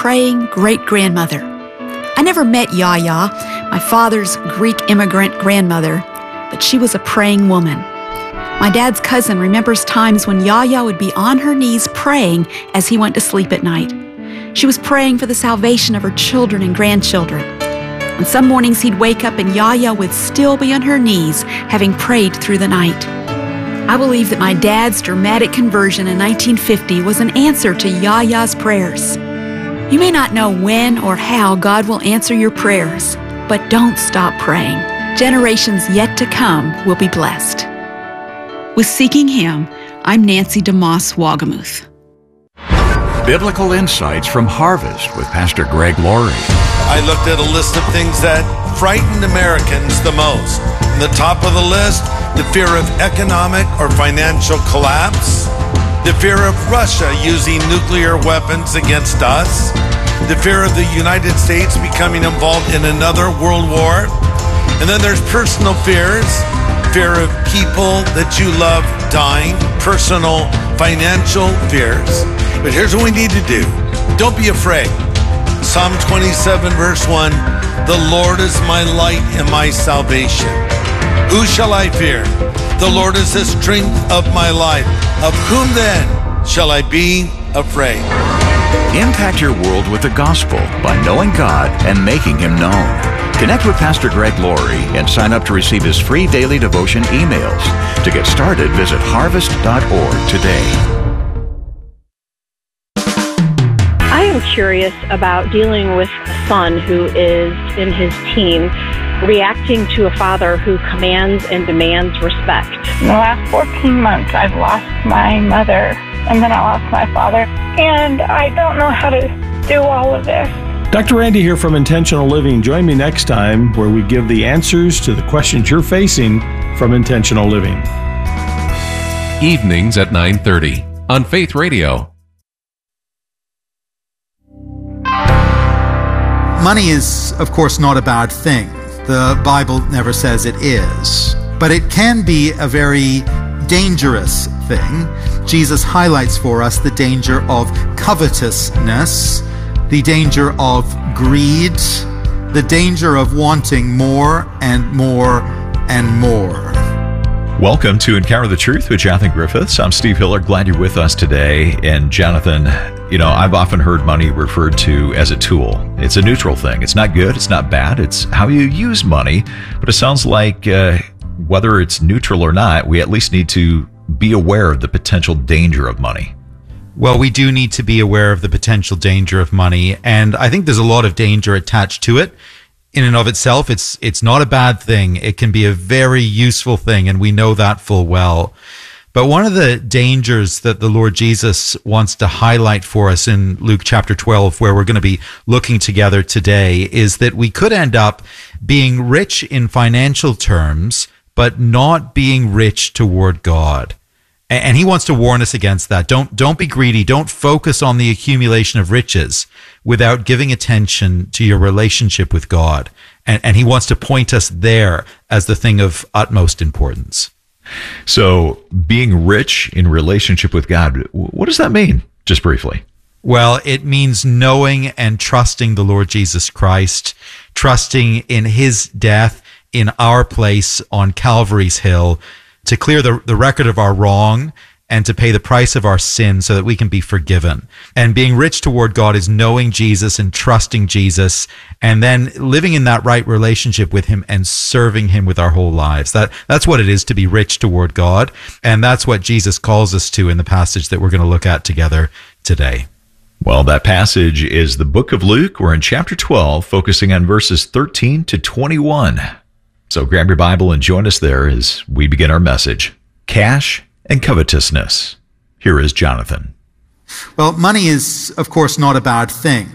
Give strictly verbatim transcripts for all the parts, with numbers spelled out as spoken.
praying great-grandmother. I never met Yaya, my father's Greek immigrant grandmother, but she was a praying woman. My dad's cousin remembers times when Yaya would be on her knees praying as he went to sleep at night. She was praying for the salvation of her children and grandchildren. And some mornings he'd wake up and Yaya would still be on her knees, having prayed through the night. I believe that my dad's dramatic conversion in nineteen fifty was an answer to Yaya's prayers. You may not know when or how God will answer your prayers, but don't stop praying. Generations yet to come will be blessed. With Seeking Him, I'm Nancy DeMoss Wagamuth. Biblical Insights from Harvest with Pastor Greg Laurie. I looked at a list of things that frightened Americans the most. On the top of the list, the fear of economic or financial collapse, the fear of Russia using nuclear weapons against us, the fear of the United States becoming involved in another world war, and then there's personal fears, fear of people that you love dying, personal financial fears. But here's what we need to do. Don't be afraid. Psalm twenty-seven, verse one, the Lord is my light and my salvation. Who shall I fear? The Lord is the strength of my life. Of whom then shall I be afraid? Impact your world with the gospel by knowing God and making Him known. Connect with Pastor Greg Laurie and sign up to receive his free daily devotion emails. To get started, visit harvest dot org today. I am curious about dealing with a son who is in his teens, reacting to a father who commands and demands respect. In the last fourteen months, I've lost my mother, and then I lost my father, and I don't know how to do all of this. Doctor Randy here from Intentional Living. Join me next time where we give the answers to the questions you're facing from Intentional Living. Evenings at nine thirty on Faith Radio. Money is, of course, not a bad thing. The Bible never says it is. But it can be a very dangerous thing. Jesus highlights for us the danger of covetousness, the danger of greed, the danger of wanting more and more and more. Welcome to Encounter the Truth with Jonathan Griffiths. I'm Steve Hiller. Glad you're with us today. And Jonathan, you know, I've often heard money referred to as a tool. It's a neutral thing. It's not good. It's not bad. It's how you use money. But it sounds like uh, whether it's neutral or not, we at least need to be aware of the potential danger of money. Well, we do need to be aware of the potential danger of money. And I think there's a lot of danger attached to it. In and of itself, it's it's not a bad thing. It can be a very useful thing, and we know that full well. But one of the dangers that the Lord Jesus wants to highlight for us in Luke chapter twelve, where we're going to be looking together today, is that we could end up being rich in financial terms, but not being rich toward God. And he wants to warn us against that. Don't don't be greedy. Don't focus on the accumulation of riches without giving attention to your relationship with God. And, and he wants to point us there as the thing of utmost importance. So being rich in relationship with God, what does that mean? Just briefly. Well, it means knowing and trusting the Lord Jesus Christ, trusting in his death in our place on Calvary's Hill, to clear the, the record of our wrong and to pay the price of our sin so that we can be forgiven. And being rich toward God is knowing Jesus and trusting Jesus and then living in that right relationship with him and serving him with our whole lives. That That's what it is to be rich toward God. And that's what Jesus calls us to in the passage that we're going to look at together today. Well, that passage is the book of Luke. We're in chapter twelve, focusing on verses thirteen to twenty-one. So grab your Bible and join us there as we begin our message, Cash and Covetousness. Here is Jonathan. Well, money is, of course, not a bad thing.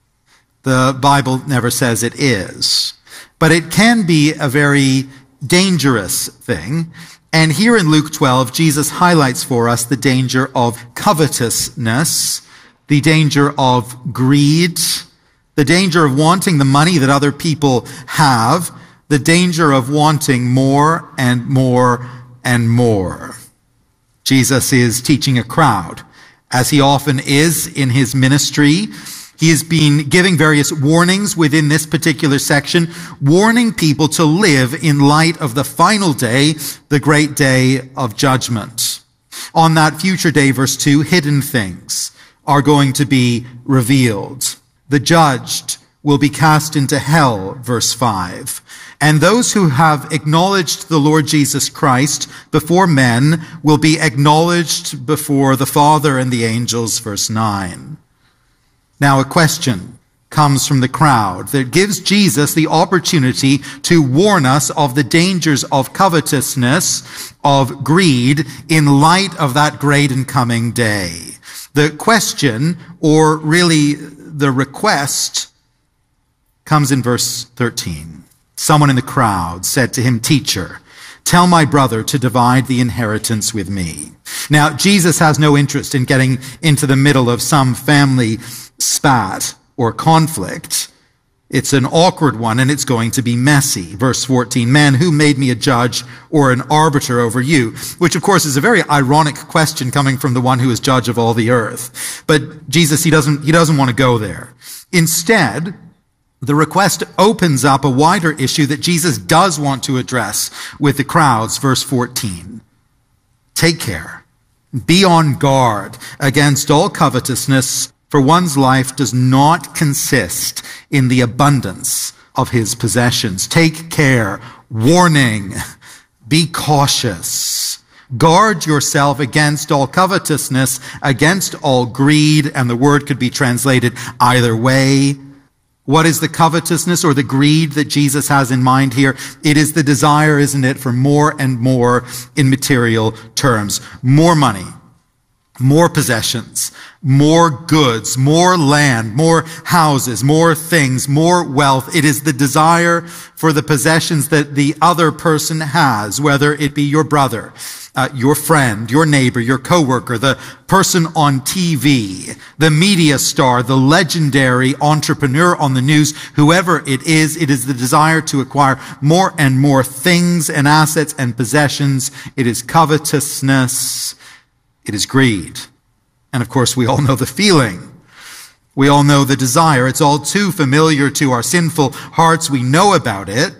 The Bible never says it is. But it can be a very dangerous thing. And here in Luke twelve, Jesus highlights for us the danger of covetousness, the danger of greed, the danger of wanting the money that other people have, the danger of wanting more and more and more. Jesus is teaching a crowd, as he often is in his ministry. He has been giving various warnings within this particular section, warning people to live in light of the final day, the great day of judgment. On that future day, verse two, hidden things are going to be revealed. The judged will be cast into hell, verse five. And those who have acknowledged the Lord Jesus Christ before men will be acknowledged before the Father and the angels, verse nine. Now a question comes from the crowd that gives Jesus the opportunity to warn us of the dangers of covetousness, of greed, in light of that great and coming day. The question, or really the request, comes in verse thirteen. Someone in the crowd said to him, "Teacher, tell my brother to divide the inheritance with me." Now, Jesus has no interest in getting into the middle of some family spat or conflict. It's an awkward one, and it's going to be messy. Verse fourteen, "Man, who made me a judge or an arbiter over you?" Which, of course, is a very ironic question coming from the one who is judge of all the earth. But Jesus, he doesn't, he doesn't want to go there. Instead, the request opens up a wider issue that Jesus does want to address with the crowds. Verse fourteen, "Take care. Be on guard against all covetousness, for one's life does not consist in the abundance of his possessions." Take care. Warning. Be cautious. Guard yourself against all covetousness, against all greed, and the word could be translated either way. What is the covetousness or the greed that Jesus has in mind here? It is the desire, isn't it, for more and more in material terms. More money, more possessions, more goods, more land, more houses, more things, more wealth. It is the desire for the possessions that the other person has, whether it be your brother, uh, your friend, your neighbor, your coworker, the person on T V, the media star, the legendary entrepreneur on the news, whoever it is. It is the desire to acquire more and more things and assets and possessions. It is covetousness. It is greed. And of course, we all know the feeling. We all know the desire. It's all too familiar to our sinful hearts. We know about it.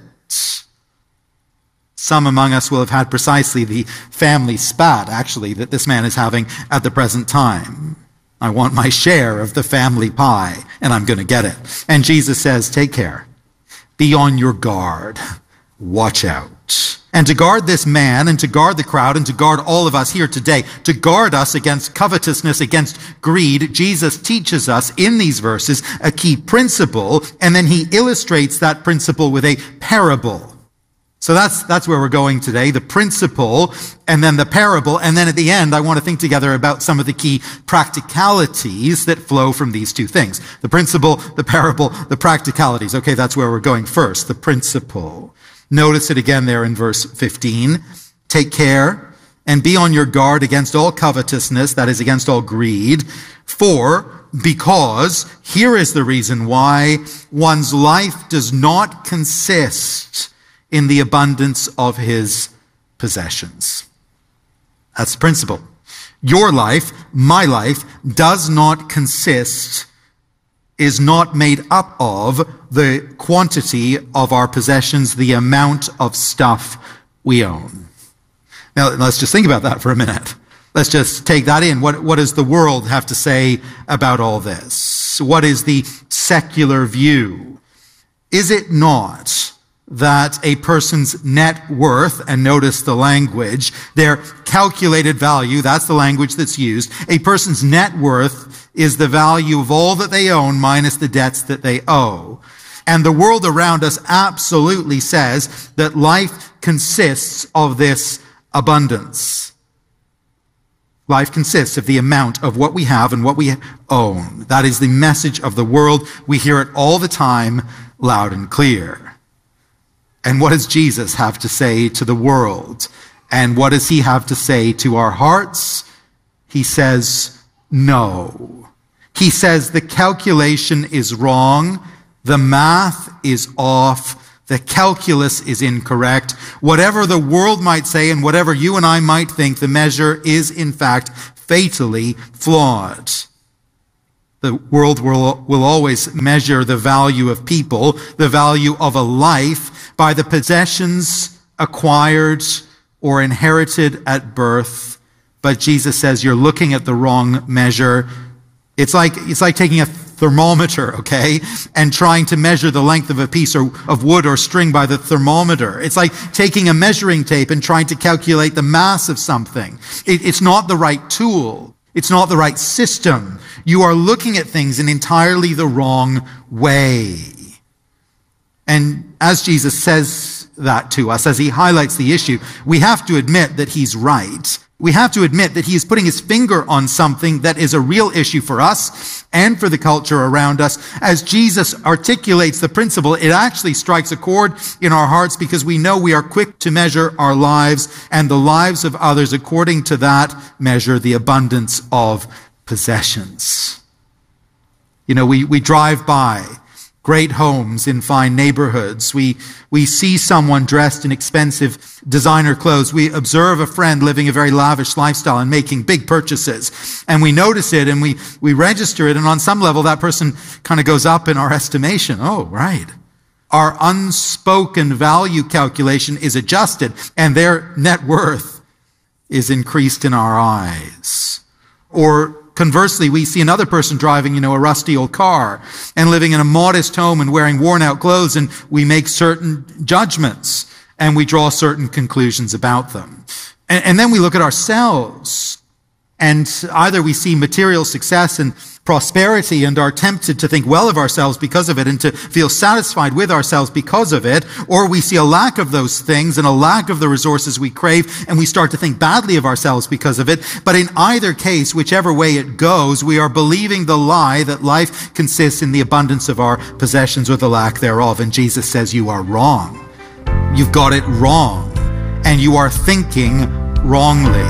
Some among us will have had precisely the family spat, actually, that this man is having at the present time. I want my share of the family pie, and I'm going to get it. And Jesus says, take care. Be on your guard. Watch out. And to guard this man, and to guard the crowd, and to guard all of us here today, to guard us against covetousness, against greed, Jesus teaches us in these verses a key principle, and then he illustrates that principle with a parable. So that's, that's where we're going today, the principle, and then the parable, and then at the end, I want to think together about some of the key practicalities that flow from these two things. The principle, the parable, the practicalities. Okay, that's where we're going first, the principle. Notice it again there in verse fifteen. Take care and be on your guard against all covetousness, that is, against all greed. For, because, here is the reason why, one's life does not consist in the abundance of his possessions. That's the principle. Your life, my life, does not consist, is not made up of the quantity of our possessions, the amount of stuff we own. Now, let's just think about that for a minute. Let's just take that in. What, what does the world have to say about all this? What is the secular view? Is it not that a person's net worth, and notice the language, their calculated value, that's the language that's used, a person's net worth is the value of all that they own minus the debts that they owe. And the world around us absolutely says that life consists of this abundance. Life consists of the amount of what we have and what we own. That is the message of the world. We hear it all the time, loud and clear. And what does Jesus have to say to the world? And what does he have to say to our hearts? He says, no. He says the calculation is wrong. The math is off. The calculus is incorrect. Whatever the world might say and whatever you and I might think, the measure is in fact fatally flawed. The world will, will always measure the value of people, the value of a life, by the possessions acquired or inherited at birth. But Jesus says you're looking at the wrong measure. It's like, it's like taking a thermometer, okay, and trying to measure the length of a piece of wood or string by the thermometer. It's like taking a measuring tape and trying to calculate the mass of something. It, it's not the right tool. It's not the right system. You are looking at things in entirely the wrong way. And as Jesus says that to us, as he highlights the issue, we have to admit that he's right. We have to admit that he is putting his finger on something that is a real issue for us and for the culture around us. As Jesus articulates the principle, it actually strikes a chord in our hearts because we know we are quick to measure our lives and the lives of others according to that measure, the abundance of possessions. You know, we, we drive by great homes in fine neighborhoods. We, we see someone dressed in expensive designer clothes. We observe a friend living a very lavish lifestyle and making big purchases. And we notice it and we, we register it. And on some level, that person kind of goes up in our estimation. Oh, right. Our unspoken value calculation is adjusted and their net worth is increased in our eyes. Or conversely, we see another person driving, you know, a rusty old car and living in a modest home and wearing worn out clothes, and we make certain judgments and we draw certain conclusions about them. And, and then we look at ourselves, and either we see material success and prosperity and are tempted to think well of ourselves because of it and to feel satisfied with ourselves because of it, or we see a lack of those things and a lack of the resources we crave and we start to think badly of ourselves because of it. But in either case, whichever way it goes, we are believing the lie that life consists in the abundance of our possessions or the lack thereof. And Jesus says you are wrong. You've got it wrong, and you are thinking wrongly.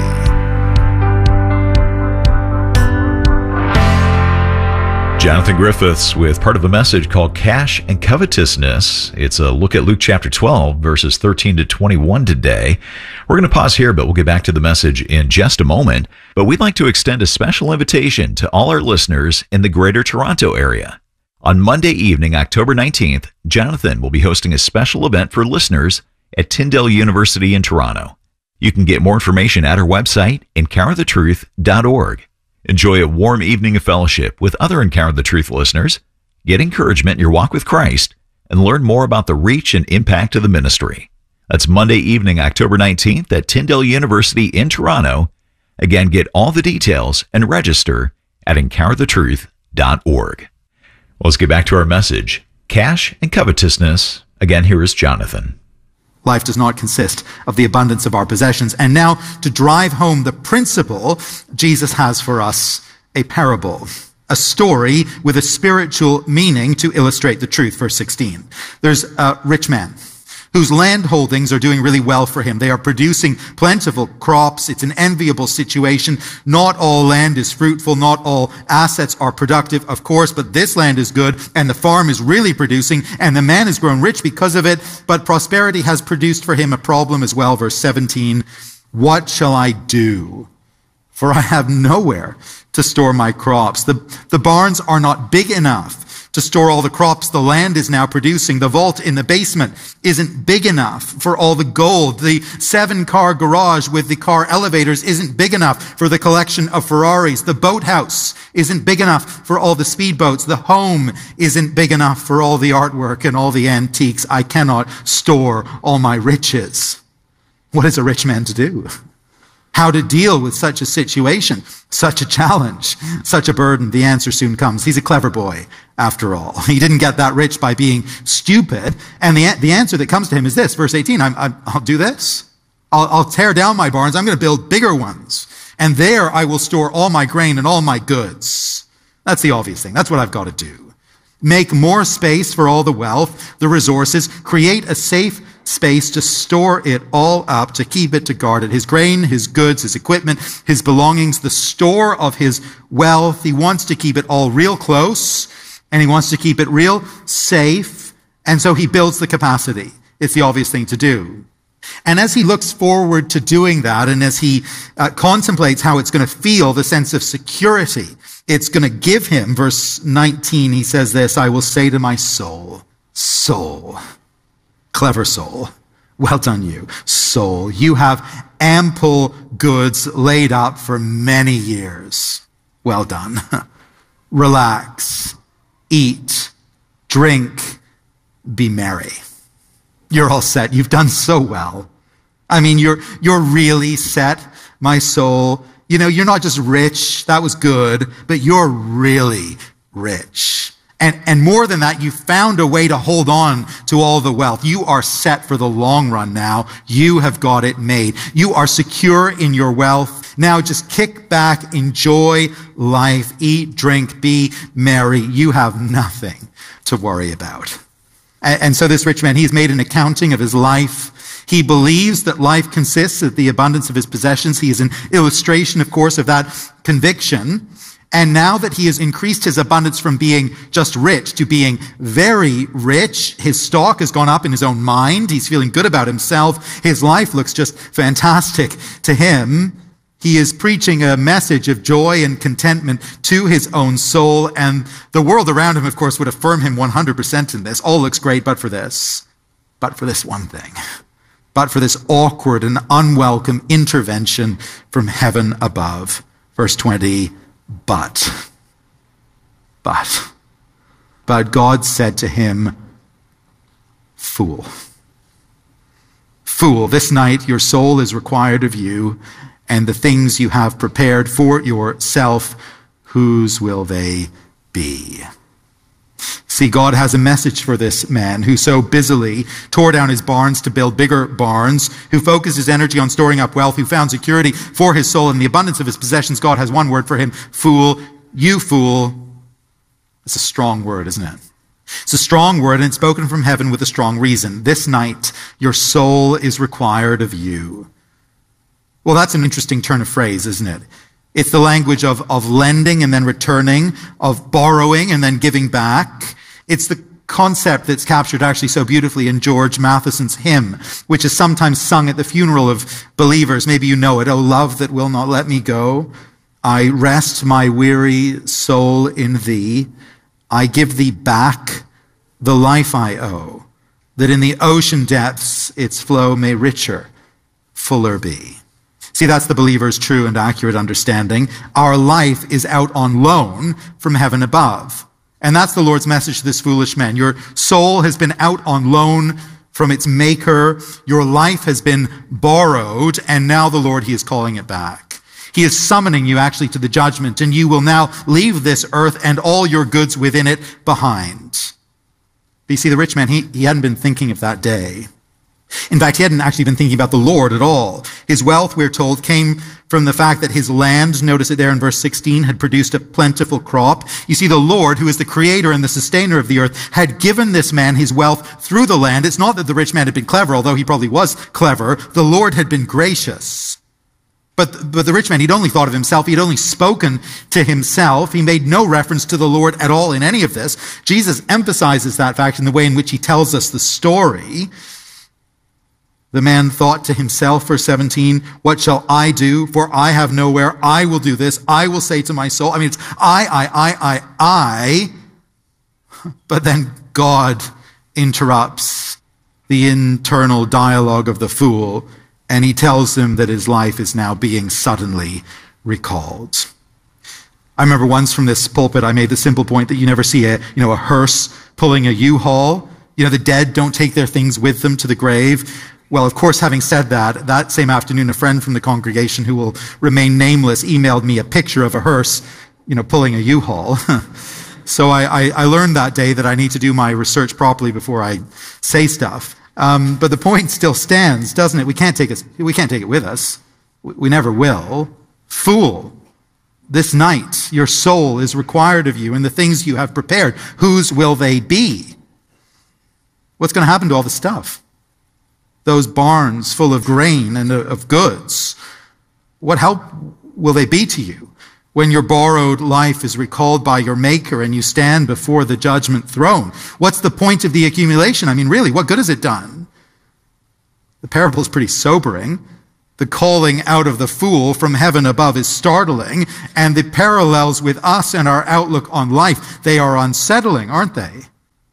Jonathan Griffiths with part of a message called Cash and Covetousness. It's a look at Luke chapter twelve, verses thirteen to twenty-one today. We're going to pause here, but we'll get back to the message in just a moment. But we'd like to extend a special invitation to all our listeners in the Greater Toronto area. On Monday evening, October nineteenth, Jonathan will be hosting a special event for listeners at Tyndale University in Toronto. You can get more information at our website, encounter the truth dot org. Enjoy a warm evening of fellowship with other Encounter the Truth listeners, get encouragement in your walk with Christ, and learn more about the reach and impact of the ministry. That's Monday evening, October nineteenth at Tyndale University in Toronto. Again, get all the details and register at encounter the truth dot org. Well, let's get back to our message, Cash and Covetousness. Again, here is Jonathan. Life does not consist of the abundance of our possessions. And now, to drive home the principle, Jesus has for us a parable, a story with a spiritual meaning to illustrate the truth. Verse sixteen. There's a rich man whose land holdings are doing really well for him. They are producing plentiful crops. It's an enviable situation. Not all land is fruitful. Not all assets are productive, of course, but this land is good, and the farm is really producing, and the man has grown rich because of it. But prosperity has produced for him a problem as well. Verse seventeen, what shall I do? For I have nowhere to store my crops. The, the barns are not big enough to store all the crops the land is now producing. The vault in the basement isn't big enough for all the gold. The seven-car garage with the car elevators isn't big enough for the collection of Ferraris. The boathouse isn't big enough for all the speedboats. The home isn't big enough for all the artwork and all the antiques. I cannot store all my riches. What is a rich man to do? How to deal with such a situation, such a challenge, such a burden? The answer soon comes. He's a clever boy, after all. He didn't get that rich by being stupid. And the, the answer that comes to him is this, verse eighteen, I'm, I'm, I'll do this. I'll, I'll tear down my barns. I'm going to build bigger ones. And there I will store all my grain and all my goods. That's the obvious thing. That's what I've got to do. Make more space for all the wealth, the resources, create a safe space to store it all up, to keep it, to guard it. His grain, his goods, his equipment, his belongings, the store of his wealth. He wants to keep it all real close, and he wants to keep it real safe. And so he builds the capacity. It's the obvious thing to do. And as he looks forward to doing that, and as he uh, contemplates how it's going to feel, the sense of security it's going to give him, verse nineteen, he says this, I will say to my soul, soul, clever soul, well done you, soul, you have ample goods laid up for many years. Well done. Relax, eat, drink, be merry. You're all set. You've done so well. I mean, you're, you're really set, my soul. You know, you're not just rich. That was good, but you're really rich. And, and more than that, you found a way to hold on to all the wealth. You are set for the long run now. You have got it made. You are secure in your wealth. Now just kick back, enjoy life, eat, drink, be merry. You have nothing to worry about. And, and so this rich man, he's made an accounting of his life. He believes that life consists of the abundance of his possessions. He is an illustration, of course, of that conviction. And now that he has increased his abundance from being just rich to being very rich, his stock has gone up in his own mind. He's feeling good about himself. His life looks just fantastic to him. He is preaching a message of joy and contentment to his own soul. And the world around him, of course, would affirm him one hundred percent in this. All looks great, but for this. But for this one thing. But for this awkward and unwelcome intervention from heaven above. Verse twenty. But, but, but God said to him, fool, fool, this night your soul is required of you, and the things you have prepared for yourself, whose will they be? See, God has a message for this man who so busily tore down his barns to build bigger barns, who focused his energy on storing up wealth, who found security for his soul in the abundance of his possessions. God has one word for him, fool. You fool. It's a strong word, isn't it? It's a strong word, and it's spoken from heaven with a strong reason. This night, your soul is required of you. Well, that's an interesting turn of phrase, isn't it? It's the language of, of lending and then returning, of borrowing and then giving back. It's the concept that's captured actually so beautifully in George Matheson's hymn, which is sometimes sung at the funeral of believers. Maybe you know it. Oh, love that will not let me go. I rest my weary soul in thee. I give thee back the life I owe, that in the ocean depths its flow may richer, fuller be. See, that's the believer's true and accurate understanding. Our life is out on loan from heaven above. And that's the Lord's message to this foolish man. Your soul has been out on loan from its maker. Your life has been borrowed, and now the Lord, he is calling it back. He is summoning you actually to the judgment, and you will now leave this earth and all your goods within it behind. But you see, the rich man, he, he hadn't been thinking of that day. In fact, he hadn't actually been thinking about the Lord at all. His wealth, we're told, came from the fact that his land, notice it there in verse sixteen, had produced a plentiful crop. You see, the Lord, who is the creator and the sustainer of the earth, had given this man his wealth through the land. It's not that the rich man had been clever, although he probably was clever. The Lord had been gracious. But, but the rich man, he'd only thought of himself. He'd only spoken to himself. He made no reference to the Lord at all in any of this. Jesus emphasizes that fact in the way in which he tells us the story. The man thought to himself, verse seventeen, what shall I do? For I have nowhere. I will do this. I will say to my soul. I mean, it's I, I, I, I, I. But then God interrupts the internal dialogue of the fool, and he tells him that his life is now being suddenly recalled. I remember once from this pulpit, I made the simple point that you never see a, you know, a hearse pulling a U-Haul. You know, the dead don't take their things with them to the grave. Well, of course, having said that, that same afternoon, a friend from the congregation who will remain nameless emailed me a picture of a hearse, you know, pulling a U-Haul. So I, I, I learned that day that I need to do my research properly before I say stuff. Um, but the point still stands, doesn't it? We can't take it, we can't take it with us. We, we never will. Fool, this night your soul is required of you, and the things you have prepared, whose will they be? What's going to happen to all the stuff? Those barns full of grain and of goods. What help will they be to you when your borrowed life is recalled by your maker and you stand before the judgment throne? What's the point of the accumulation? I mean, really, what good has it done? The parable is pretty sobering. The calling out of the fool from heaven above is startling, and the parallels with us and our outlook on life, they are unsettling, aren't they?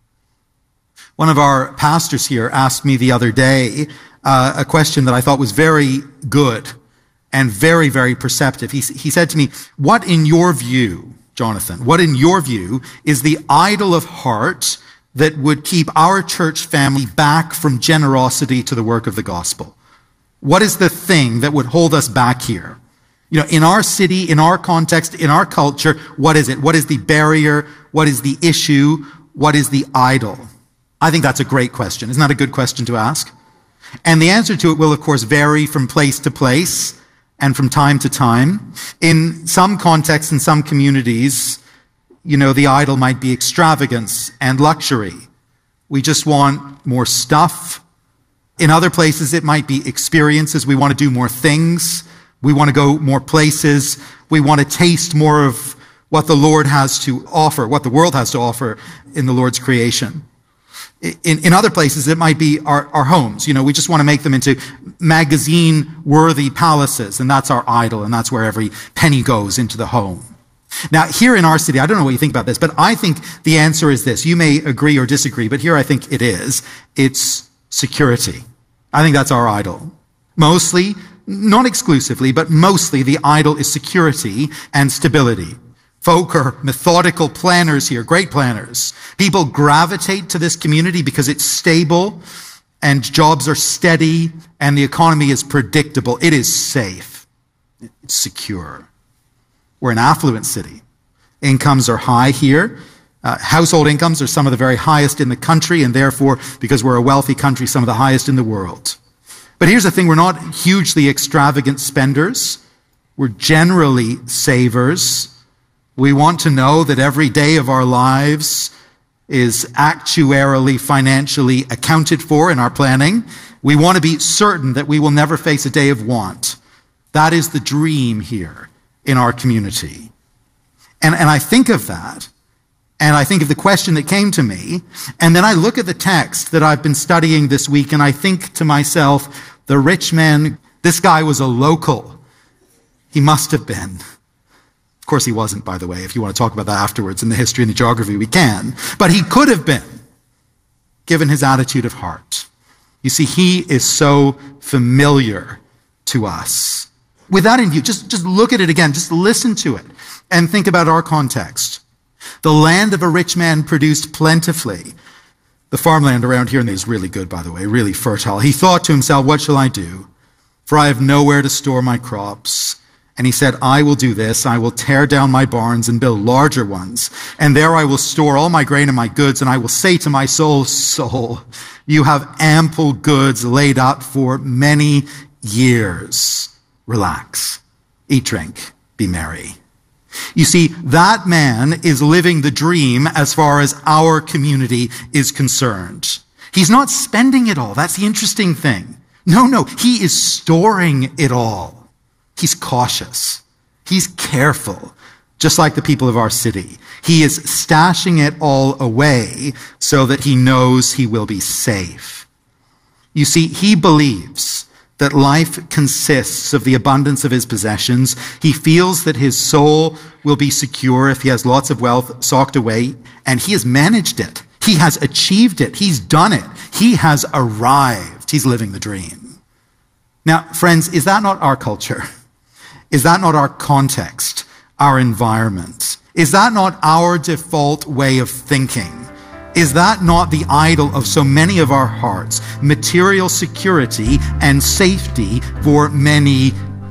One of our pastors here asked me the other day uh, a question that I thought was very good and very, very perceptive. He, he said to me, what in your view, Jonathan, what in your view is the idol of heart that would keep our church family back from generosity to the work of the gospel? What is the thing that would hold us back here? You know, in our city, in our context, in our culture, what is it? What is the barrier? What is the issue? What is the idol? I think that's a great question. Isn't that a good question to ask? And the answer to it will, of course, vary from place to place and from time to time. In some contexts, in some communities, you know, the idol might be extravagance and luxury. We just want more stuff. In other places, it might be experiences. We want to do more things. We want to go more places. We want to taste more of what the Lord has to offer, what the world has to offer in the Lord's creation. In, in other places, it might be our, our homes. You know, we just want to make them into magazine-worthy palaces, and that's our idol, and that's where every penny goes into the home. Now, here in our city, I don't know what you think about this, but I think the answer is this. You may agree or disagree, but here I think it is. It's security. I think that's our idol. Mostly, not exclusively, but mostly the idol is security and stability. Folk are methodical planners here, great planners. People gravitate to this community because it's stable and jobs are steady and the economy is predictable. It is safe. It's secure. We're an affluent city. Incomes are high here. Uh, household incomes are some of the very highest in the country, and therefore, because we're a wealthy country, some of the highest in the world. But here's the thing, we're not hugely extravagant spenders. We're generally savers. We want to know that every day of our lives is actuarially, financially accounted for in our planning. We want to be certain that we will never face a day of want. That is the dream here in our community. And, and I think of that, and I think of the question that came to me, and then I look at the text that I've been studying this week, and I think to myself, the rich man, this guy was a local. He must have been. Of course he wasn't, by the way. If you want to talk about that afterwards in the history and the geography, we can. But he could have been, given his attitude of heart. You see, he is so familiar to us. With that in view, just, just look at it again. Just listen to it and think about our context. The land of a rich man produced plentifully. The farmland around here is really good, by the way, really fertile. He thought to himself, what shall I do? For I have nowhere to store my crops. And he said, I will do this. I will tear down my barns and build larger ones. And there I will store all my grain and my goods. And I will say to my soul, soul, you have ample goods laid up for many years. Relax, eat, drink, be merry. You see, that man is living the dream as far as our community is concerned. He's not spending it all. That's the interesting thing. No, no, he is storing it all. He's cautious. He's careful, just like the people of our city. He is stashing it all away so that he knows he will be safe. You see, he believes that life consists of the abundance of his possessions. He feels that his soul will be secure if he has lots of wealth socked away, and he has managed it. He has achieved it. He's done it. He has arrived. He's living the dream. Now, friends, is that not our culture? Is that not our context, our environment? Is that not our default way of thinking? Is that not the idol of so many of our hearts? Material security and safety for many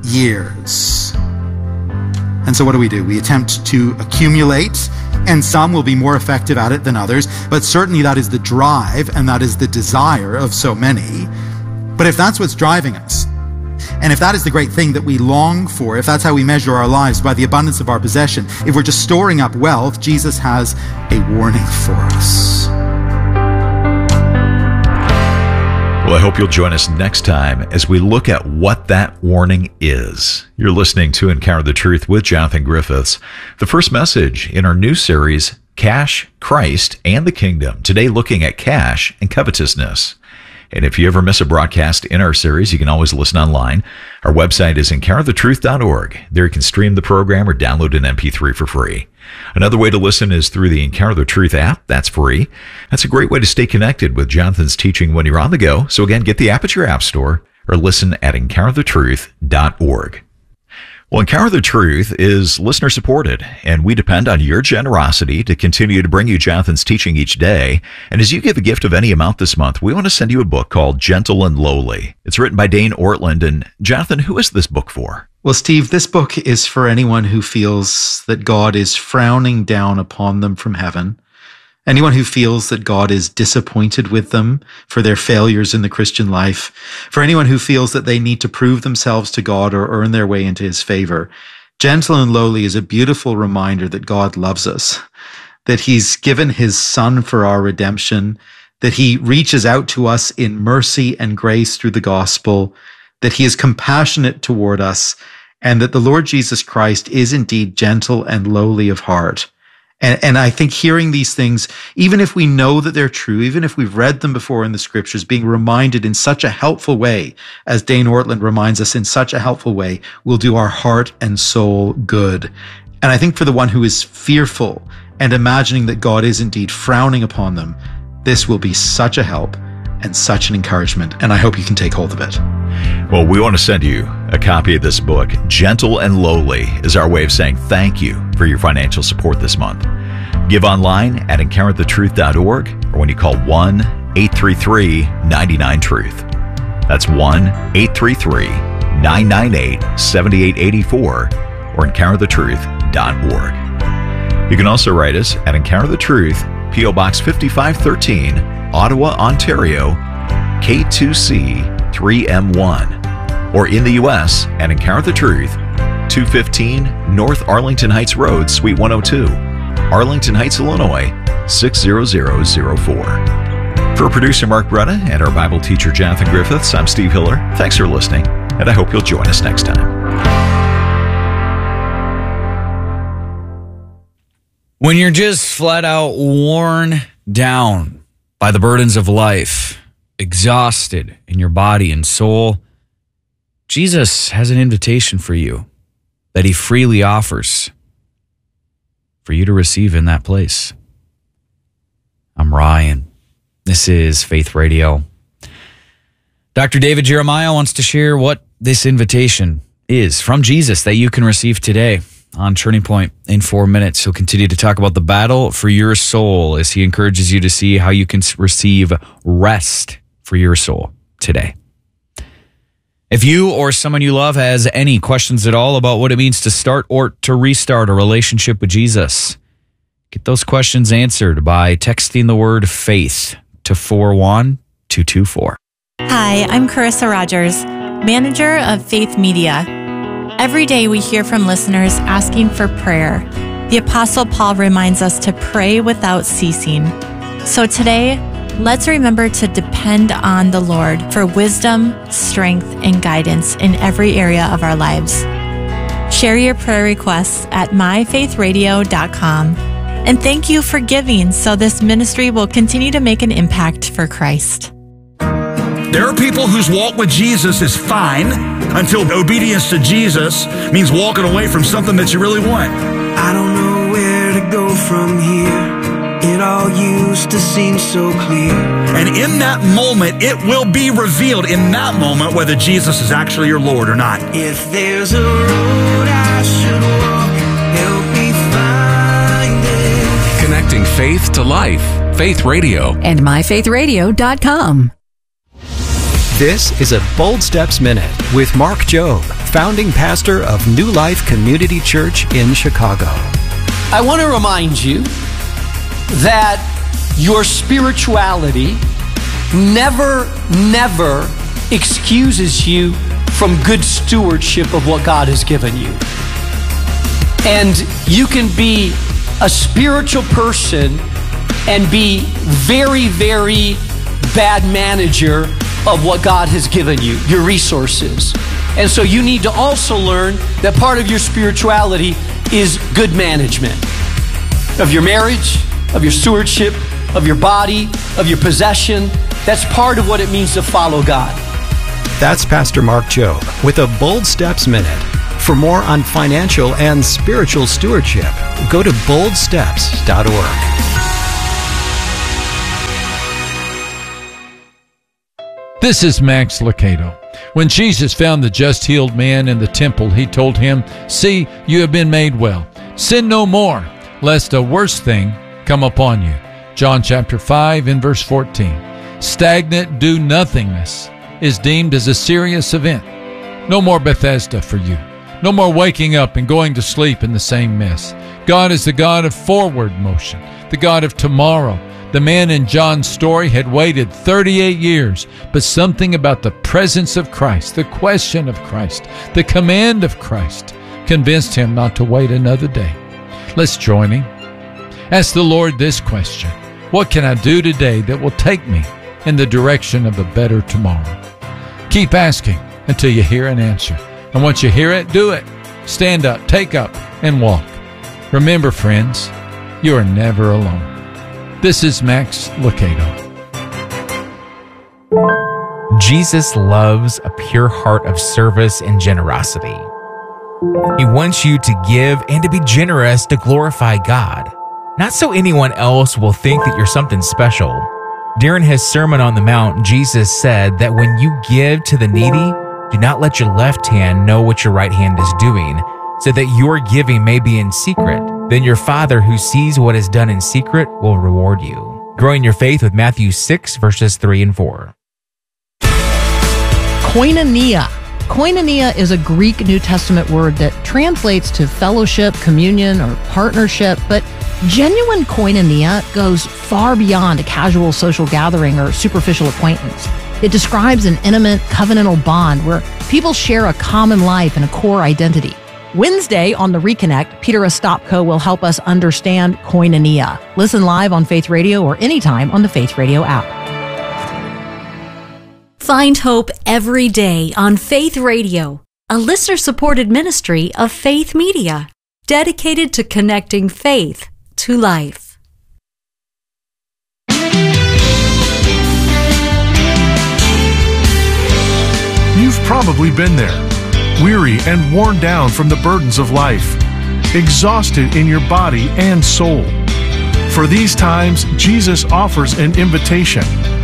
years. And so what do we do? We attempt to accumulate, and some will be more effective at it than others, but certainly that is the drive and that is the desire of so many. But if that's what's driving us, and if that is the great thing that we long for, if that's how we measure our lives, by the abundance of our possession, if we're just storing up wealth, Jesus has a warning for us. Well, I hope you'll join us next time as we look at what that warning is. You're listening to Encounter the Truth with Jonathan Griffiths, the first message in our new series, Cash, Christ, and the Kingdom. Today looking at cash and covetousness. And if you ever miss a broadcast in our series, you can always listen online. Our website is encounter the truth dot org. There you can stream the program or download an M P three for free. Another way to listen is through the Encounter the Truth app. That's free. That's a great way to stay connected with Jonathan's teaching when you're on the go. So again, get the app at your app store or listen at encounter the truth dot org. Well, Encounter the Truth is listener supported, and we depend on your generosity to continue to bring you Jonathan's teaching each day. And as you give a gift of any amount this month, we want to send you a book called Gentle and Lowly. It's written by Dane Ortland. And Jonathan, who is this book for? Well, Steve, this book is for anyone who feels that God is frowning down upon them from heaven. Anyone who feels that God is disappointed with them for their failures in the Christian life. For anyone who feels that they need to prove themselves to God or earn their way into his favor. Gentle and Lowly is a beautiful reminder that God loves us, that he's given his Son for our redemption, that he reaches out to us in mercy and grace through the gospel, that he is compassionate toward us, and that the Lord Jesus Christ is indeed gentle and lowly of heart. And, and I think hearing these things, even if we know that they're true, even if we've read them before in the scriptures, being reminded in such a helpful way, as Dane Ortland reminds us in such a helpful way, will do our heart and soul good. And I think for the one who is fearful and imagining that God is indeed frowning upon them, this will be such a help and such an encouragement. And I hope you can take hold of it. Well, we want to send you a copy of this book. Gentle and Lowly is our way of saying thank you for your financial support this month. Give online at encounter the truth dot org or when you call one eight three three nine nine truth. That's one eight three three nine nine eight seven eight eight four or encounter the truth dot org. You can also write us at Encounter the Truth, P O Box fifty-five thirteen, Ottawa, Ontario, K two C three M one, or in the U S at Encounter the Truth, two fifteen North Arlington Heights Road, Suite one oh two, Arlington Heights, Illinois, six zero zero zero four. For producer Mark Bretta and our Bible teacher Jonathan Griffiths, I'm Steve Hiller. Thanks for listening, and I hope you'll join us next time. When you're just flat out worn down by the burdens of life, exhausted in your body and soul, Jesus has an invitation for you that he freely offers for you to receive in that place. I'm Ryan. This is Faith Radio. Doctor David Jeremiah wants to share what this invitation is from Jesus that you can receive today on Turning Point in four minutes. He'll continue to talk about the battle for your soul as he encourages you to see how you can receive rest for your soul today. If you or someone you love has any questions at all about what it means to start or to restart a relationship with Jesus, get those questions answered by texting the word faith to four one two two four. Hi, I'm Carissa Rogers, manager of Faith Media. Every day we hear from listeners asking for prayer. The Apostle Paul reminds us to pray without ceasing. So today, let's remember to depend on the Lord for wisdom, strength, and guidance in every area of our lives. Share your prayer requests at my faith radio dot com. And thank you for giving so this ministry will continue to make an impact for Christ. There are people whose walk with Jesus is fine until obedience to Jesus means walking away from something that you really want. I don't know where to go from here. It all used to seem so clear. And in that moment, it will be revealed in that moment whether Jesus is actually your Lord or not. If there's a road I should walk, help me find it. Connecting faith to life. Faith Radio. And my faith radio dot com. This is a Bold Steps Minute with Mark Jobe, founding pastor of New Life Community Church in Chicago. I want to remind you that your spirituality never, never excuses you from good stewardship of what God has given you. And you can be a spiritual person and be very, very bad manager of what God has given you, your resources. And so you need to also learn that part of your spirituality is good management of your marriage, of your stewardship, of your body, of your possession, That's part of what it means to follow God. That's Pastor Mark Jobe with a Bold Steps Minute. For more on financial and spiritual stewardship, go to bold steps dot org. This is Max Lucado. When Jesus found the just healed man in the temple, he told him, "See, you have been made well. Sin no more, lest a worse thing come upon you." John chapter five and verse fourteen. Stagnant do-nothingness is deemed as a serious event. No more Bethesda for you. No more waking up and going to sleep in the same mess. God is the God of forward motion, the God of tomorrow. The man in John's story had waited thirty-eight years, but something about the presence of Christ, the question of Christ, the command of Christ convinced him not to wait another day. Let's join him. Ask the Lord this question: what can I do today that will take me in the direction of a better tomorrow? Keep asking until you hear an answer. And once you hear it, do it. Stand up, take up, and walk. Remember, friends, you are never alone. This is Max Lucado. Jesus loves a pure heart of service and generosity. He wants you to give and to be generous to glorify God, not so anyone else will think that you're something special. During his Sermon on the Mount, Jesus said that when you give to the needy, do not let your left hand know what your right hand is doing, so that your giving may be in secret. Then your Father who sees what is done in secret will reward you. Growing your faith with Matthew six, verses three and four. Koinonia. Koinonia is a Greek New Testament word that translates to fellowship, communion, or partnership, but genuine koinonia goes far beyond a casual social gathering or superficial acquaintance. It describes an intimate, covenantal bond where people share a common life and a core identity. Wednesday on The Reconnect, Peter Ostapko will help us understand koinonia. Listen live on Faith Radio or anytime on the Faith Radio app. Find hope every day on Faith Radio, a listener-supported ministry of Faith Media, dedicated to connecting faith to life. You've probably been there, weary and worn down from the burdens of life, exhausted in your body and soul. For these times, Jesus offers an invitation.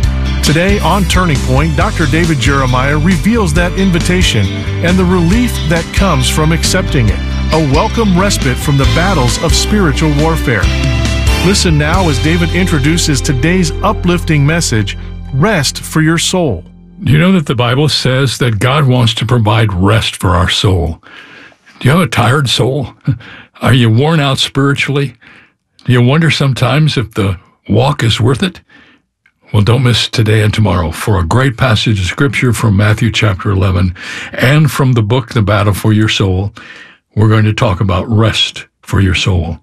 Today on Turning Point, Doctor David Jeremiah reveals that invitation and the relief that comes from accepting it, a welcome respite from the battles of spiritual warfare. Listen now as David introduces today's uplifting message, Rest for Your Soul. Do you know that the Bible says that God wants to provide rest for our soul? Do you have a tired soul? Are you worn out spiritually? Do you wonder sometimes if the walk is worth it? Well, don't miss today and tomorrow for a great passage of Scripture from Matthew chapter eleven and from the book, The Battle for Your Soul. We're going to talk about rest for your soul.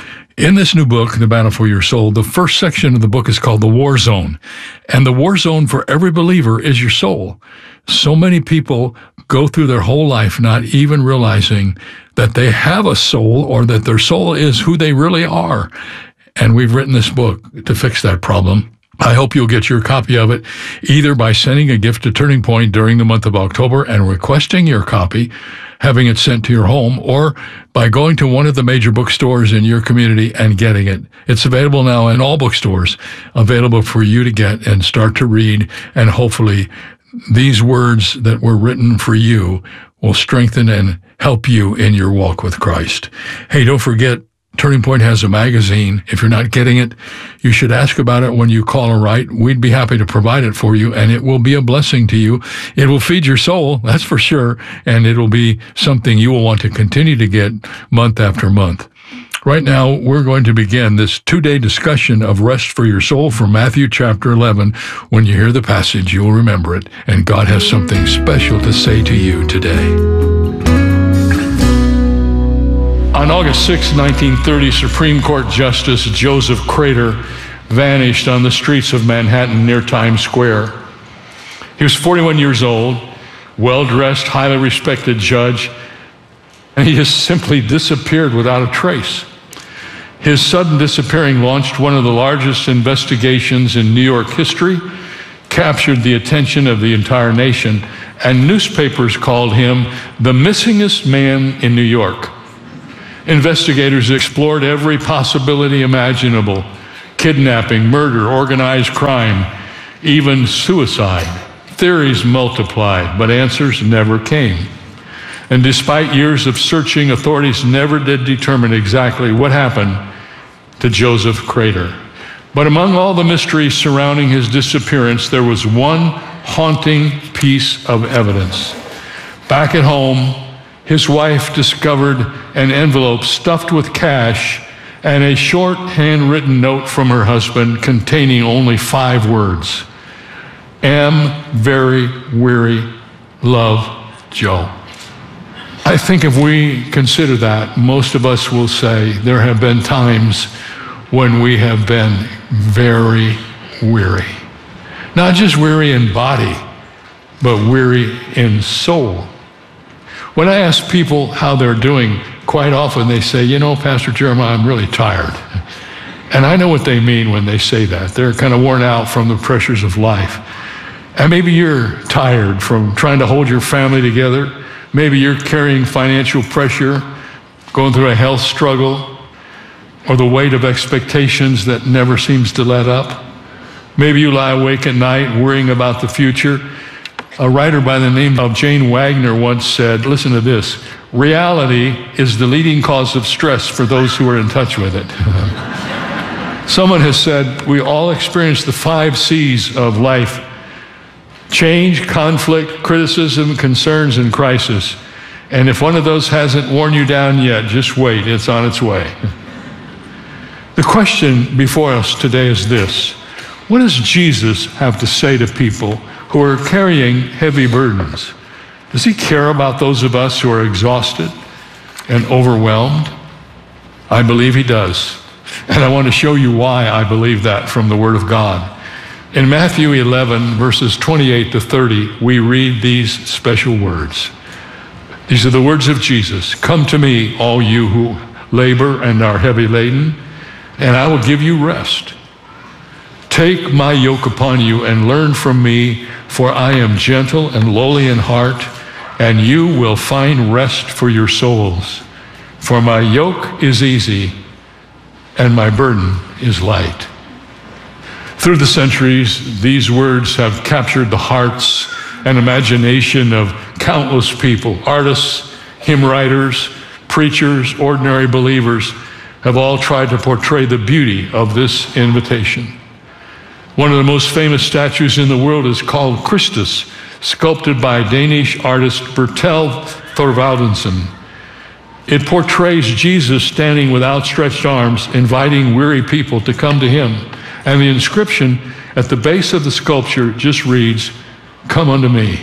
In this new book, The Battle for Your Soul, the first section of the book is called The War Zone. And the war zone for every believer is your soul. So many people go through their whole life not even realizing that they have a soul or that their soul is who they really are. And we've written this book to fix that problem. I hope you'll get your copy of it either by sending a gift to Turning Point during the month of October and requesting your copy, having it sent to your home, or by going to one of the major bookstores in your community and getting it. It's available now in all bookstores, available for you to get and start to read, and hopefully these words that were written for you will strengthen and help you in your walk with Christ. Hey, don't forget, Turning Point has a magazine. If you're not getting it, you should ask about it when you call or write. We'd be happy to provide it for you, and it will be a blessing to you. It will feed your soul, that's for sure, and it will be something you will want to continue to get month after month. Right now, we're going to begin this two-day discussion of rest for your soul from Matthew chapter eleven. When you hear the passage, you will remember it, and God has something special to say to you today. On August sixth, nineteen thirty, Supreme Court Justice Joseph Crater vanished on the streets of Manhattan near Times Square. He was forty-one years old, well-dressed, highly respected judge, and he just simply disappeared without a trace. His sudden disappearing launched one of the largest investigations in New York history. captured the attention of the entire nation, and newspapers called him the missingest man in New York. Investigators explored every possibility imaginable: kidnapping, murder, organized crime, even suicide. Theories multiplied, but answers never came. And despite years of searching, authorities never did determine exactly what happened to Joseph Crater. But among all the mysteries surrounding his disappearance, there was one haunting piece of evidence. Back at home, his wife discovered an envelope stuffed with cash and a short handwritten note from her husband containing only five words: "Am very weary, love, Joe." I think if we consider that, most of us will say there have been times when we have been very weary. Not just weary in body, but weary in soul. When I ask people how they're doing, quite often they say, "You know, Pastor Jeremiah, I'm really tired." And I know what they mean when they say that. They're kind of worn out from the pressures of life. And maybe you're tired from trying to hold your family together. Maybe you're carrying financial pressure, going through a health struggle, or the weight of expectations that never seems to let up. Maybe you lie awake at night worrying about the future. A writer by the name of Jane Wagner once said, listen to this, "Reality is the leading cause of stress for those who are in touch with it." Someone has said, we all experience the five C's of life: change, conflict, criticism, concerns, and crisis. And if one of those hasn't worn you down yet, just wait, it's on its way. The question before us today is this: what does Jesus have to say to people who are carrying heavy burdens? Does he care about those of us who are exhausted and overwhelmed? I believe he does. And I want to show you why I believe that from the Word of God. In Matthew eleven, verses twenty-eight to thirty, we read these special words. These are the words of Jesus: "Come to me, all you who labor and are heavy laden, and I will give you rest. Take my yoke upon you and learn from me, for I am gentle and lowly in heart, and you will find rest for your souls. For my yoke is easy and my burden is light." Through the centuries, these words have captured the hearts and imagination of countless people. Artists, hymn writers, preachers, ordinary believers have all tried to portray the beauty of this invitation. One of the most famous statues in the world is called Christus, sculpted by Danish artist Bertel Thorvaldsen. It portrays Jesus standing with outstretched arms, inviting weary people to come to him. And the inscription at the base of the sculpture just reads, "Come unto me."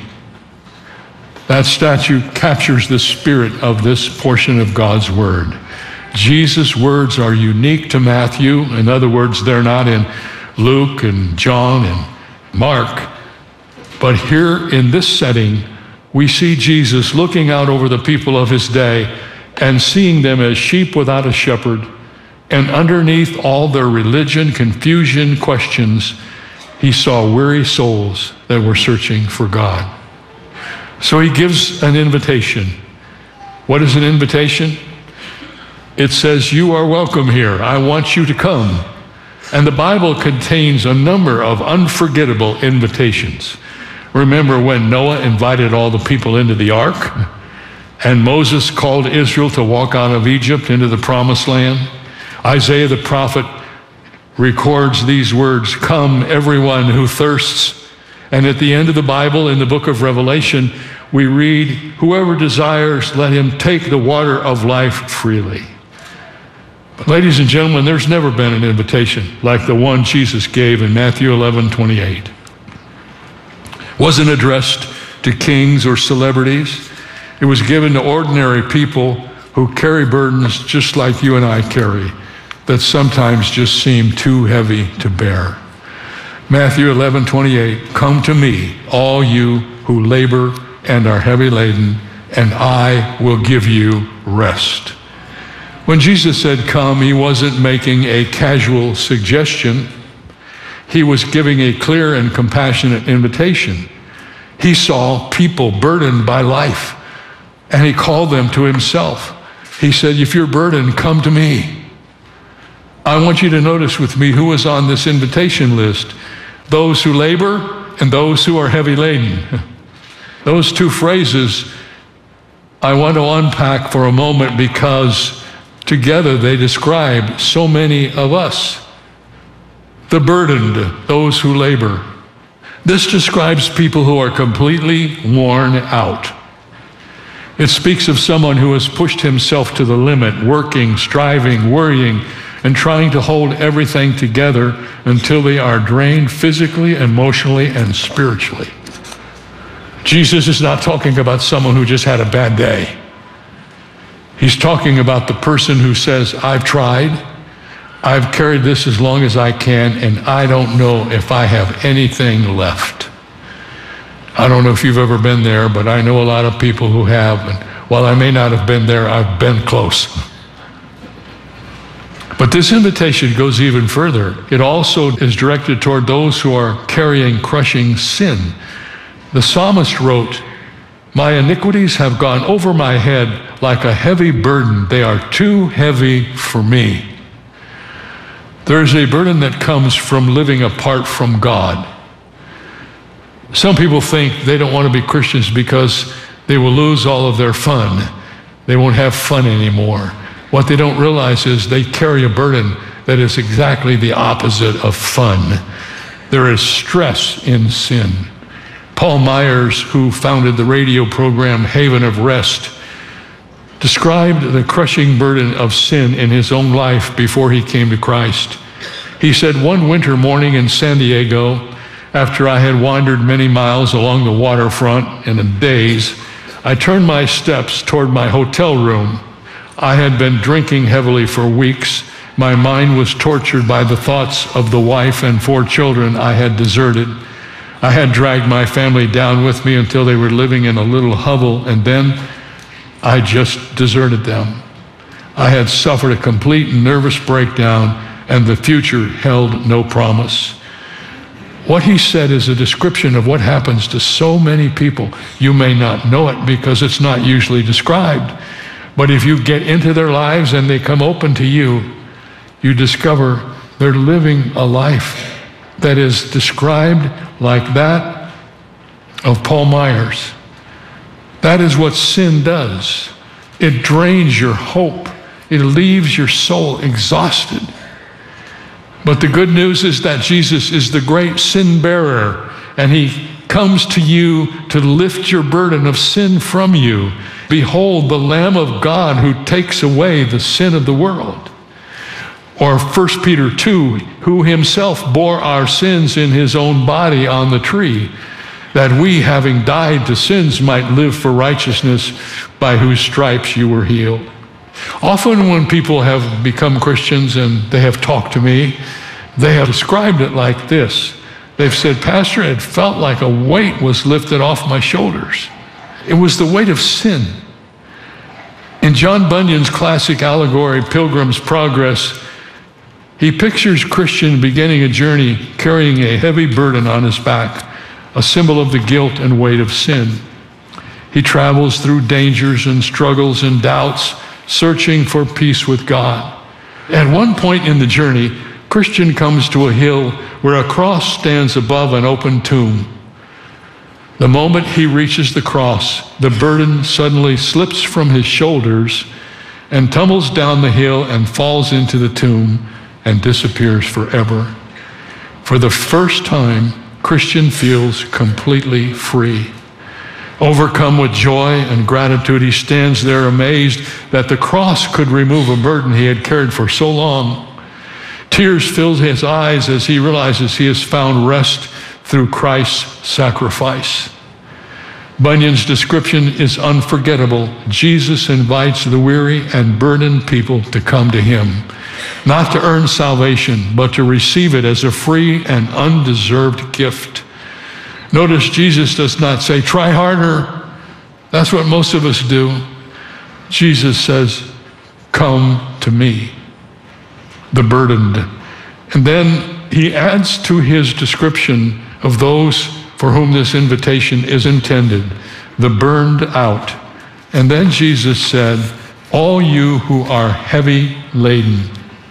That statue captures the spirit of this portion of God's Word. Jesus' words are unique to Matthew. In other words, they're not in Luke and John and Mark. But here in this setting, we see Jesus looking out over the people of his day and seeing them as sheep without a shepherd. And underneath all their religion, confusion, questions, he saw weary souls that were searching for God. So he gives an invitation. What is an invitation? It says, you are welcome here. I want you to come. And the Bible contains a number of unforgettable invitations. Remember when Noah invited all the people into the ark, and Moses called Israel to walk out of Egypt into the promised land? Isaiah the prophet records these words, "Come, everyone who thirsts." And at the end of the Bible, in the book of Revelation, we read, "Whoever desires, let him take the water of life freely." But ladies and gentlemen, there's never been an invitation like the one Jesus gave in Matthew eleven twenty-eight. It wasn't addressed to kings or celebrities. It was given to ordinary people who carry burdens just like you and I carry, that sometimes just seem too heavy to bear. Matthew eleven twenty-eight, "Come to me, all you who labor and are heavy laden, and I will give you rest." When Jesus said come, he wasn't making a casual suggestion. he was giving a clear and compassionate invitation. He saw people burdened by life, and he called them to himself. He said, if you're burdened, come to me. I want you to notice with me who is on this invitation list. Those who labor and those who are heavy laden. Those two phrases I want to unpack for a moment because together they describe so many of us. The burdened, those who labor. This describes people who are completely worn out. It speaks of someone who has pushed himself to the limit, working, striving, worrying, and trying to hold everything together until they are drained physically, emotionally, and spiritually. Jesus is not talking about someone who just had a bad day. He's talking about the person who says, I've tried, I've carried this as long as I can, and I don't know if I have anything left. I don't know if you've ever been there, but I know a lot of people who have, and while I may not have been there, I've been close. But this invitation goes even further. It also is directed toward those who are carrying crushing sin. The psalmist wrote, my iniquities have gone over my head like a heavy burden. They are too heavy for me. There is a burden that comes from living apart from God. Some people think they don't want to be Christians because they will lose all of their fun. They won't have fun anymore. What they don't realize is they carry a burden that is exactly the opposite of fun. There is stress in sin. Paul Myers, who founded the radio program Haven of Rest, described the crushing burden of sin in his own life before he came to Christ. He said, one winter morning in San Diego, after I had wandered many miles along the waterfront in a daze, I turned my steps toward my hotel room. I had been drinking heavily for weeks. My mind was tortured by the thoughts of the wife and four children I had deserted. I had dragged my family down with me until they were living in a little hovel, and then I just deserted them. I had suffered a complete nervous breakdown, and the future held no promise. What he said is a description of what happens to so many people. You may not know it because it's not usually described, but if you get into their lives and they come open to you, you discover they're living a life that is described like that of Paul Myers. That is what sin does. It drains your hope. It leaves your soul exhausted. But the good news is that Jesus is the great sin bearer, and he comes to you to lift your burden of sin from you. Behold, the Lamb of God who takes away the sin of the world. Or First Peter two, who himself bore our sins in his own body on the tree, that we, having died to sins, might live for righteousness, by whose stripes you were healed. Often when people have become Christians and they have talked to me, they have described it like this. They've said, Pastor, it felt like a weight was lifted off my shoulders. It was the weight of sin. In John Bunyan's classic allegory, Pilgrim's Progress, he pictures Christian beginning a journey carrying a heavy burden on his back, a symbol of the guilt and weight of sin. He travels through dangers and struggles and doubts, searching for peace with God. At one point in the journey, Christian comes to a hill where a cross stands above an open tomb. The moment he reaches the cross, the burden suddenly slips from his shoulders and tumbles down the hill and falls into the tomb and disappears forever. For the first time, Christian feels completely free. Overcome with joy and gratitude, he stands there amazed that the cross could remove a burden he had carried for so long. Tears fill his eyes as he realizes he has found rest through Christ's sacrifice. Bunyan's description is unforgettable. Jesus invites the weary and burdened people to come to him, not to earn salvation, but to receive it as a free and undeserved gift. Notice Jesus does not say, try harder. That's what most of us do. Jesus says, come to me, the burdened. And then he adds to his description of those for whom this invitation is intended, the burned out. And then Jesus said, all you who are heavy laden.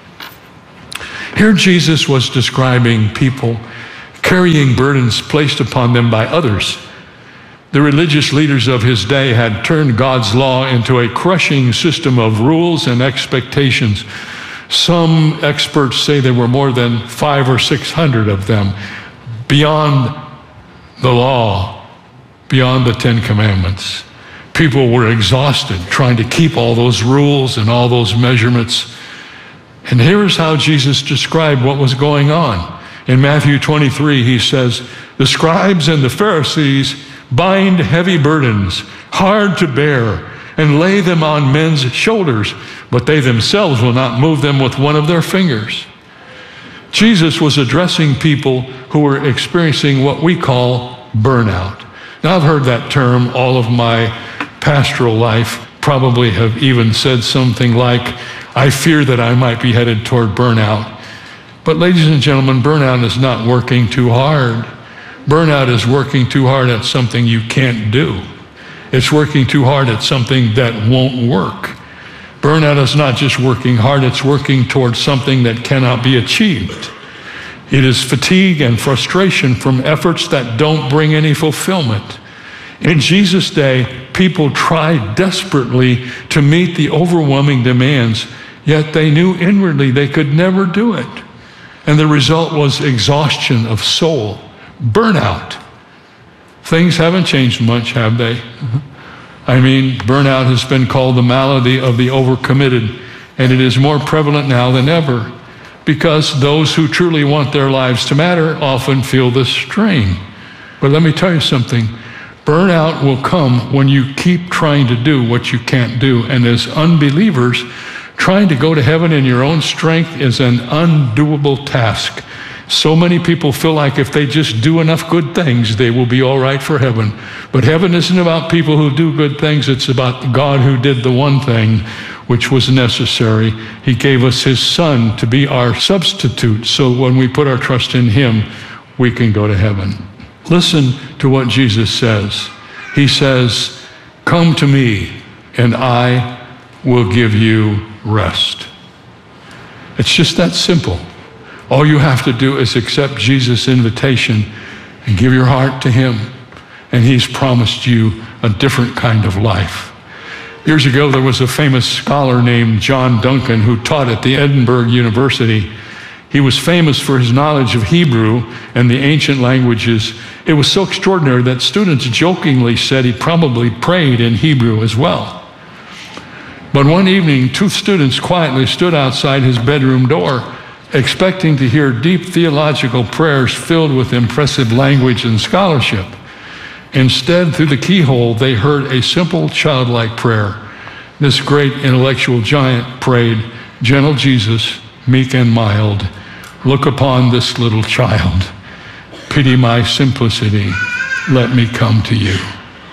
Here Jesus was describing people carrying burdens placed upon them by others. The religious leaders of his day had turned God's law into a crushing system of rules and expectations. Some experts say there were more than five or six hundred of them, beyond the law, beyond the Ten Commandments. People were exhausted trying to keep all those rules and all those measurements. And here's how Jesus described what was going on. In Matthew twenty-three, he says, the scribes and the Pharisees bind heavy burdens, hard to bear, and lay them on men's shoulders, but they themselves will not move them with one of their fingers. Jesus was addressing people who were experiencing what we call burnout. Now, I've heard that term all of my pastoral life, probably have even said something like, I fear that I might be headed toward burnout. But ladies and gentlemen, burnout is not working too hard. Burnout is working too hard at something you can't do. It's working too hard at something that won't work. Burnout is not just working hard, it's working towards something that cannot be achieved. It is fatigue and frustration from efforts that don't bring any fulfillment. In Jesus' day, people tried desperately to meet the overwhelming demands, yet they knew inwardly they could never do it. And the result was exhaustion of soul, burnout. Things haven't changed much, have they? I mean, burnout has been called the malady of the overcommitted, and it is more prevalent now than ever because those who truly want their lives to matter often feel this strain. But let me tell you something. Burnout will come when you keep trying to do what you can't do. And as unbelievers, trying to go to heaven in your own strength is an undoable task. So many people feel like if they just do enough good things, they will be all right for heaven. But heaven isn't about people who do good things. It's about God who did the one thing which was necessary. He gave us his son to be our substitute. So when we put our trust in him, we can go to heaven. Listen to what Jesus says. He says, come to me and I will give you rest. It's just that simple. All you have to do is accept Jesus' invitation and give your heart to him, and he's promised you a different kind of life. Years ago, there was a famous scholar named John Duncan who taught at the Edinburgh University. He was famous for his knowledge of Hebrew and the ancient languages. It was so extraordinary that students jokingly said he probably prayed in Hebrew as well. But one evening, two students quietly stood outside his bedroom door, expecting to hear deep theological prayers filled with impressive language and scholarship. Instead, through the keyhole, they heard a simple childlike prayer. This great intellectual giant prayed, gentle Jesus, meek and mild, look upon this little child. Pity my simplicity. Let me come to you.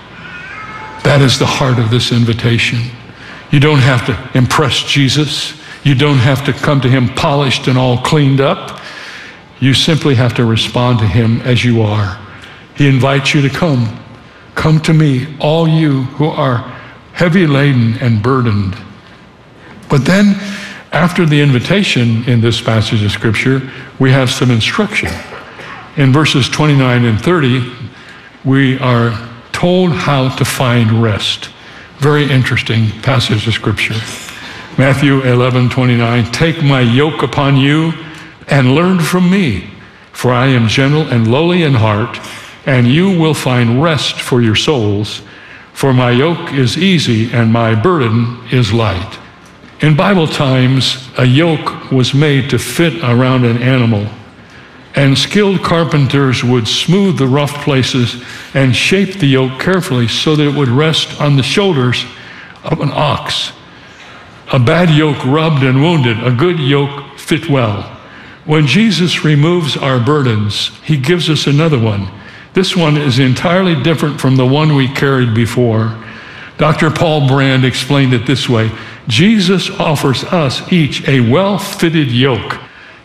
That is the heart of this invitation. You don't have to impress Jesus. You don't have to come to him polished and all cleaned up. You simply have to respond to him as you are. He invites you to come. Come to me, all you who are heavy laden and burdened. But then, after the invitation in this passage of Scripture, we have some instruction. In verses twenty-nine and thirty, we are told how to find rest. Very interesting passage of Scripture. Matthew eleven twenty-nine, take my yoke upon you and learn from me, for I am gentle and lowly in heart, and you will find rest for your souls, for my yoke is easy and my burden is light. In Bible times, a yoke was made to fit around an animal, and skilled carpenters would smooth the rough places and shape the yoke carefully so that it would rest on the shoulders of an ox. A bad yoke rubbed and wounded, a good yoke fit well. When Jesus removes our burdens, he gives us another one. This one is entirely different from the one we carried before. Doctor Paul Brand explained it this way. Jesus offers us each a well-fitted yoke.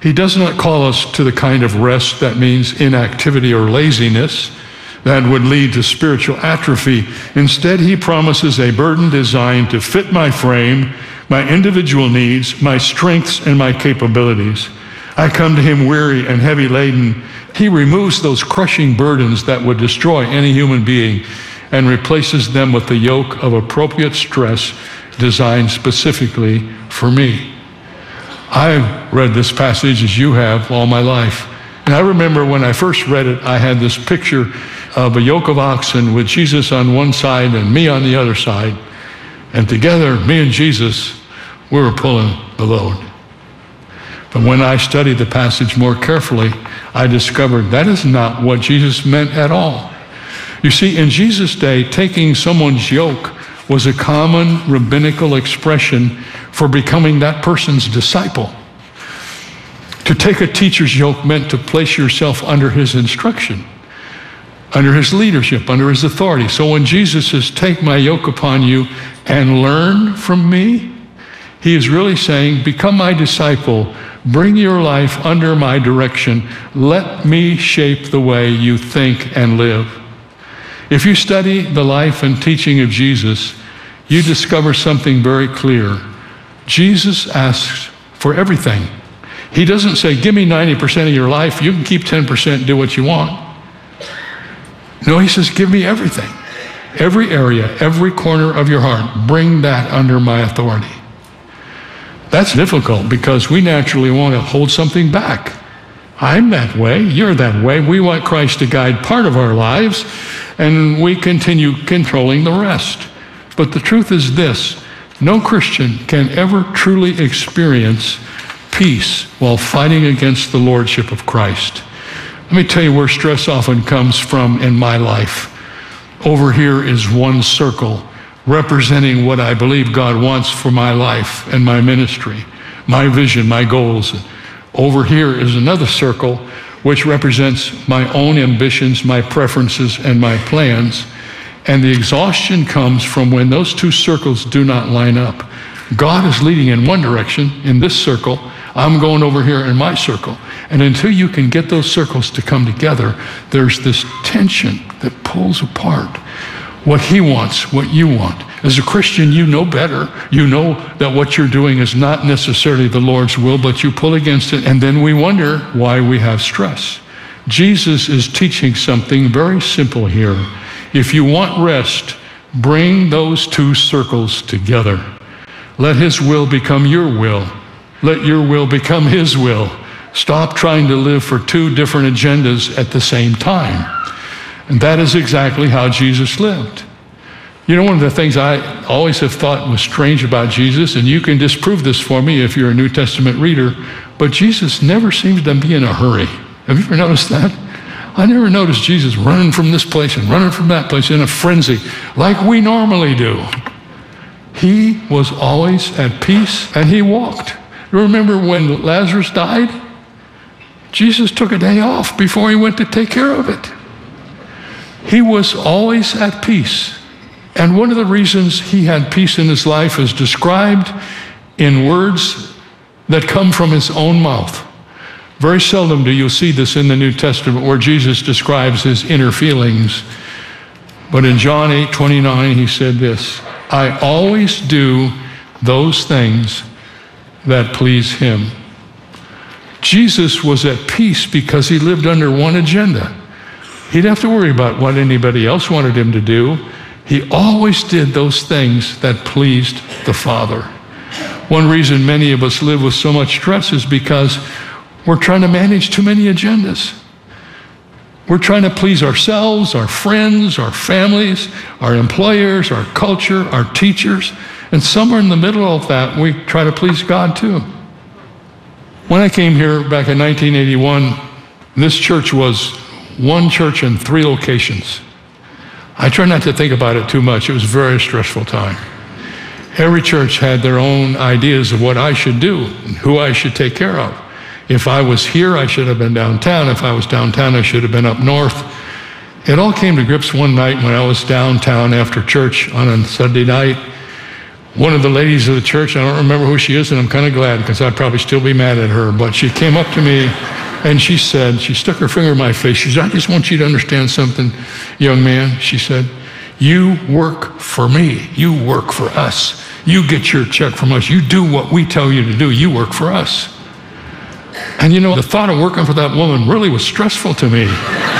He does not call us to the kind of rest that means inactivity or laziness that would lead to spiritual atrophy. Instead, he promises a burden designed to fit my frame, my individual needs, my strengths, and my capabilities. I come to him weary and heavy laden. He removes those crushing burdens that would destroy any human being and replaces them with the yoke of appropriate stress designed specifically for me. I've read this passage as you have all my life. And I remember when I first read it, I had this picture of a yoke of oxen with Jesus on one side and me on the other side. And together, me and Jesus, we were pulling the load. But when I studied the passage more carefully, I discovered that is not what Jesus meant at all. You see, in Jesus' day, taking someone's yoke was a common rabbinical expression for becoming that person's disciple. To take a teacher's yoke meant to place yourself under his instruction, under his leadership, under his authority. So when Jesus says, take my yoke upon you and learn from me, he is really saying, become my disciple, bring your life under my direction, let me shape the way you think and live. If you study the life and teaching of Jesus, you discover something very clear. Jesus asks for everything. He doesn't say, give me ninety percent of your life, you can keep ten percent, do what you want. No, he says, give me everything. Every area, every corner of your heart, bring that under my authority. That's difficult because we naturally want to hold something back. I'm that way, you're that way. We want Christ to guide part of our lives, and we continue controlling the rest. But the truth is this, no Christian can ever truly experience peace while fighting against the lordship of Christ. Let me tell you where stress often comes from in my life. Over here is one circle representing what I believe God wants for my life and my ministry, my vision, my goals. Over here is another circle which represents my own ambitions, my preferences, and my plans. And the exhaustion comes from when those two circles do not line up. God is leading in one direction, in this circle. I'm going over here in my circle. And until you can get those circles to come together, there's this tension that pulls apart what he wants, what you want. As a Christian, you know better. You know that what you're doing is not necessarily the Lord's will, but you pull against it, and then we wonder why we have stress. Jesus is teaching something very simple here. If you want rest, bring those two circles together. Let his will become your will. Let your will become his will. Stop trying to live for two different agendas at the same time. And that is exactly how Jesus lived. You know, one of the things I always have thought was strange about Jesus, and you can disprove this for me if you're a New Testament reader, but Jesus never seems to be in a hurry. Have you ever noticed that? I never noticed Jesus running from this place and running from that place in a frenzy like we normally do. He was always at peace, and he walked. You remember when Lazarus died? Jesus took a day off before he went to take care of it. He was always at peace. And one of the reasons he had peace in his life is described in words that come from his own mouth. Very seldom do you see this in the New Testament where Jesus describes his inner feelings. But in John eight twenty-nine, he said this, I always do those things that please him. Jesus was at peace because he lived under one agenda. He didn't have to worry about what anybody else wanted him to do. He always did those things that pleased the Father. One reason many of us live with so much stress is because we're trying to manage too many agendas. We're trying to please ourselves, our friends, our families, our employers, our culture, our teachers, and somewhere in the middle of that, we try to please God too. When I came here back in nineteen eighty-one, this church was one church in three locations. I try not to think about it too much. It was a very stressful time. Every church had their own ideas of what I should do and who I should take care of. If I was here, I should have been downtown. If I was downtown, I should have been up north. It all came to grips one night when I was downtown after church on a Sunday night one of the ladies of the church, I don't remember who she is, and I'm kind of glad because I'd probably still be mad at her, but she came up to me and she said, she stuck her finger in my face. She said, I just want you to understand something, young man. She said, you work for me. You work for us. You get your check from us. You do what we tell you to do. You work for us. And you know, the thought of working for that woman really was stressful to me.